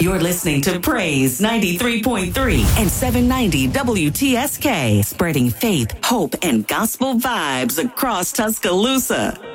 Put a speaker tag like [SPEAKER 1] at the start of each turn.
[SPEAKER 1] You're listening to Praise 93.3 and 790 WTSK, spreading faith, hope, and gospel vibes across Tuscaloosa.